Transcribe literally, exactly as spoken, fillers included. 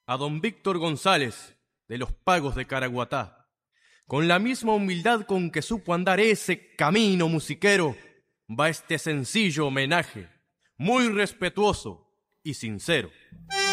a don Víctor González, de los Pagos de Caraguatá. Con la misma humildad con que supo andar ese camino musiquero, va este sencillo homenaje, muy respetuoso y sincero.